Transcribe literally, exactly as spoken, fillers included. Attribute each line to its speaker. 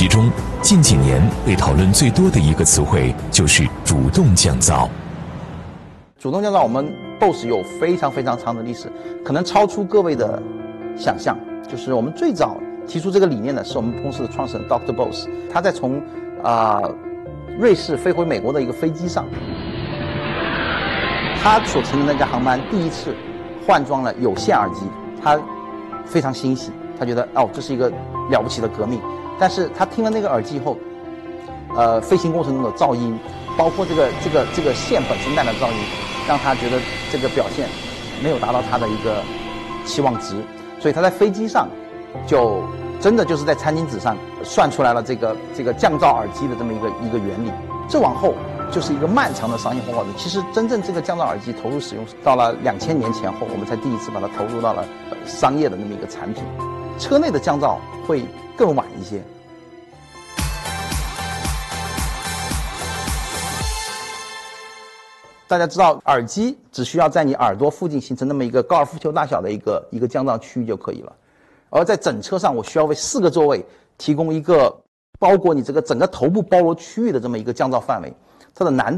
Speaker 1: 其中，近几年被讨论最多的一个词汇就是主动降噪。
Speaker 2: 主动降噪，我们 B O S S 有非常非常长的历史，可能超出各位的想象。就是我们最早提出这个理念的是我们公司的创始人 Doctor B O S S， 他在从啊、呃、瑞士飞回美国的一个飞机上，他所乘的那架航班第一次换装了有线耳机，他非常欣喜，他觉得哦这是一个了不起的革命。但是他听了那个耳机以后，呃，飞行过程中的噪音，包括这个这个这个线本身带来的噪音，让他觉得这个表现没有达到他的一个期望值，所以他在飞机上就真的就是在餐巾纸上算出来了这个这个降噪耳机的这么一个一个原理。这往后就是一个漫长的商业化过程。其实真正这个降噪耳机投入使用到了两千年前后，我们才第一次把它投入到了商业的那么一个产品。车内的降噪会更晚一些。大家知道，耳机只需要在你耳朵附近形成那么一个高尔夫球大小的一个一个降噪区域就可以了。而在整车上，我需要为四个座位提供一个包括你这个整个头部包罗区域的这么一个降噪范围，它的难度